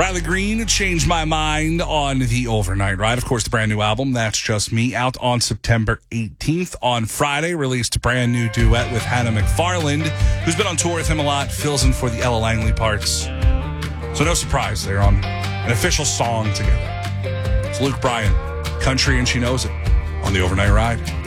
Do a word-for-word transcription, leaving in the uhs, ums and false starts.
Riley Green, Changed My Mind on the Overnight Ride. Of course, the brand new album, That's Just Me, out on September eighteenth. On Friday, released a brand new duet with Hannah McFarland, who's been on tour with him a lot, fills in for the Ella Langley parts. So no surprise, they're on an official song together. It's Luke Bryan, Country and She Knows It, on the Overnight Ride.